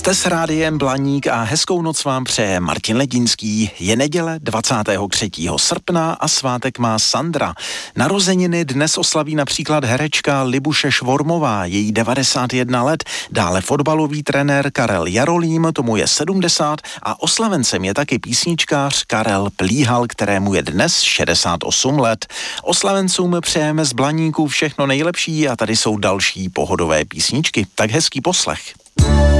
Jste s rádiem Blaník a hezkou noc vám přeje Martin Ledínský. Je neděle 23. srpna a svátek má Sandra. Narozeniny dnes oslaví například herečka Libuše Švormová, její 91 let, dále fotbalový trenér Karel Jarolím, tomu je 70 a oslavencem je taky písničkář Karel Plíhal, kterému je dnes 68 let. Oslavencům přejeme z Blaníku všechno nejlepší a tady jsou další pohodové písničky. Tak hezký poslech.